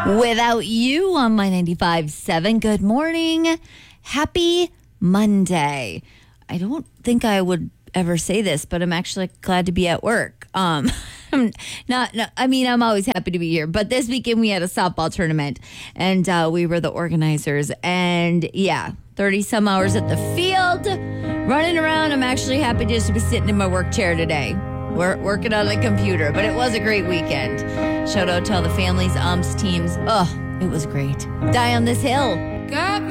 Without You on my 95.7. Good morning. Happy Monday. I don't think I would ever say this, but I'm actually glad to be at work. I'm always happy to be here. But this weekend we had a softball tournament, and we were the organizers. And 30 some hours at the field, running around. I'm actually happy just to be sitting in my work chair today. We're working on the computer, but it was a great weekend. Shout out to all the families, umps, teams. Oh, it was great. Die on this hill.